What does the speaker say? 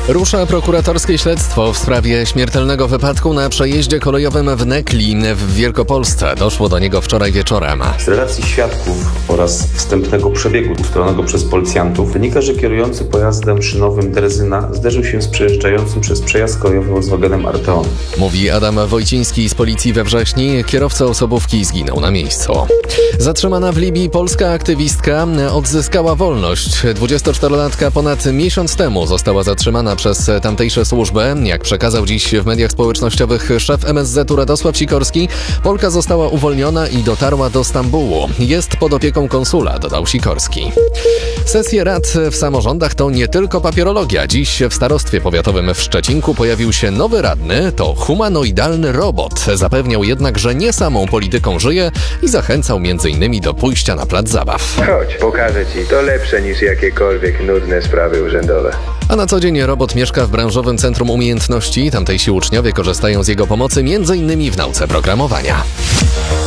Rusza prokuratorskie śledztwo w sprawie śmiertelnego wypadku na przejeździe kolejowym w Nekli w Wielkopolsce. Doszło do niego wczoraj wieczorem. Z relacji świadków oraz wstępnego przebiegu ustalonego przez policjantów wynika, że kierujący pojazdem szynowym Drezyna zderzył się z przejeżdżającym przez przejazd kolejowy Volkswagenem Arteon. Mówi Adam Wojciński z Policji we Wrześni. Kierowca osobówki zginął na miejscu. Zatrzymana w Libii polska aktywistka odzyskała wolność. 24-latka ponad miesiąc temu została zatrzymana przez tamtejsze służby. Jak przekazał dziś w mediach społecznościowych szef MSZ-u Radosław Sikorski, Polka została uwolniona i dotarła do Stambułu. Jest pod opieką konsula, dodał Sikorski. Sesje rad w samorządach to nie tylko papierologia. Dziś w starostwie powiatowym w Szczecinku pojawił się nowy radny. To humanoidalny robot. Zapewniał jednak, że nie samą polityką żyje i zachęcał m.in. do pójścia na plac zabaw. Chodź, pokażę ci. To lepsze niż jakiekolwiek nudne sprawy urzędowe. A na co dzień robot mieszka w branżowym centrum umiejętności. Tamtejsi uczniowie korzystają z jego pomocy m.in. w nauce programowania.